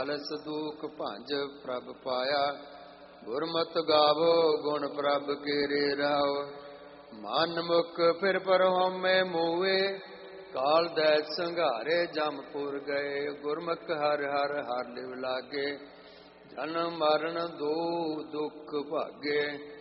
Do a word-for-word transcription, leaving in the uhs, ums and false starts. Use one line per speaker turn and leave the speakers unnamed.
ਅਲਸ ਦੂਖ ਭੰਜ ਪ੍ਰਭ ਪਾਇਆ। ਗੁਰਮਤਿ ਗਾਵੋ ਗੁਣ ਪ੍ਰਭ ਕੇਰੇ ਰਾਓ। ਮਨ ਮੁਖ ਫਿਰ ਪਰ ਹਉਮੈ ਮੋਏ। ਕਾਲ ਦੈ ਸੰਘਾਰੇ ਜਮਪੁਰ ਗਏ। ਗੁਰਮੁਖ ਹਰਿ ਹਰਿ ਹਰਿ ਲਿਵ ਲਾਗੇ। ਜਨਮ ਮਰਨ ਦੋ ਦੁਖ ਭਾਗੇ।